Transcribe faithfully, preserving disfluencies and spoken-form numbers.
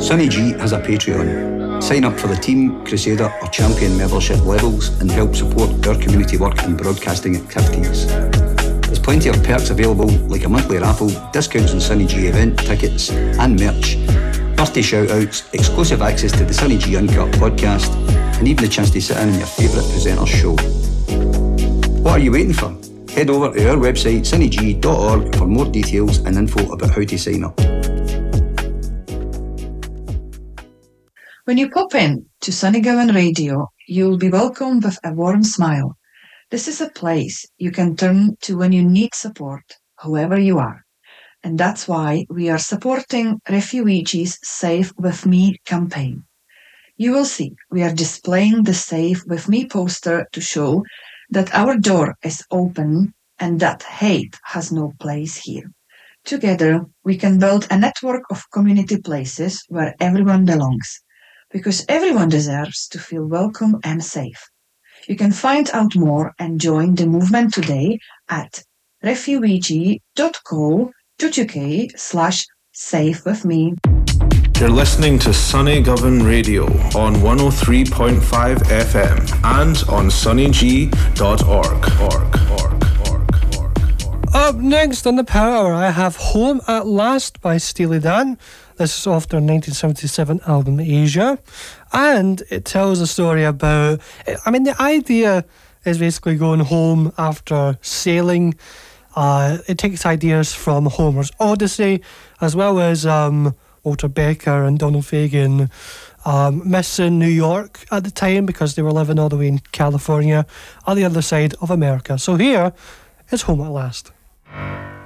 Sunny G has a Patreon. Sign up for the Team, Crusader or Champion membership levels and help support our community work and broadcasting activities. There's plenty of perks available, like a monthly raffle, discounts on Sunny G event tickets and merch, birthday shout-outs, exclusive access to the Sunny G Uncut podcast, and even the chance to sit in on your favourite presenter's show. What are you waiting for? Head over to our website sunny g dot org for more details and info about how to sign up. When you pop in to Sunnygowan Radio, you'll be welcomed with a warm smile. This is a place you can turn to when you need support, whoever you are. And that's why we are supporting Refugees Safe With Me campaign. You will see we are displaying the Safe With Me poster to show that our door is open and that hate has no place here. Together, we can build a network of community places where everyone belongs, because everyone deserves to feel welcome and safe. You can find out more and join the movement today at refugee dot co dot uk slash safe with me. You're listening to Sunnygowan Radio on one oh three point five F M and on sunny g dot org. Up next on the Power Hour, I have Home at Last by Steely Dan. This is off their nineteen seventy-seven album Asia, and it tells a story about, I mean, the idea is basically going home after sailing. Uh, it takes ideas from Homer's Odyssey, as well as um, Walter Becker and Donald Fagen um, missing New York at the time because they were living all the way in California on the other side of America. So here is Home at Last.